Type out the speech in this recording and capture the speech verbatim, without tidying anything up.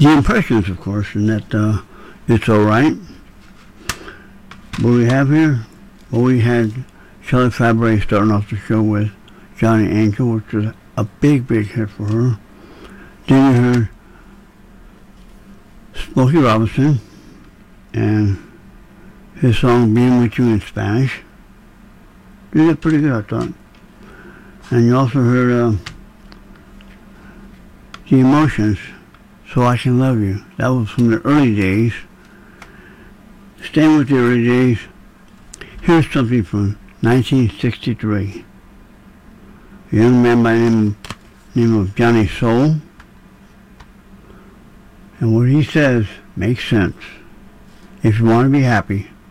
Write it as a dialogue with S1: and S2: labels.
S1: The Impressions, of course, and that uh, It's Alright. What do we have here? Well, we had Shelley Fabares starting off the show with Johnny Angel, which was a big, big hit for her. Then you heard Smokey Robinson and his song Being With You in Spanish. They did pretty good, I thought. And you also heard uh, The Emotions, So I Can Love You. That was from the early days. Staying with the early days, here's something from nineteen sixty-three. A young man by the name, name of Johnny Soul. And what he says makes sense. If you want to be happy,